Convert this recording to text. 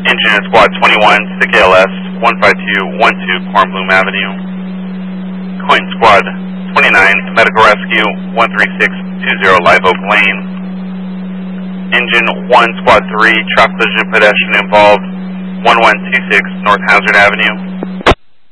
Engine Squad 21, Stick ALS 15212 Kornblum Avenue. Coin Squad 29, Medical Rescue 13620 Live Oak Lane. Engine 1, Squad 3, Truck Collision Pedestrian involved 1126 North Hazard Avenue.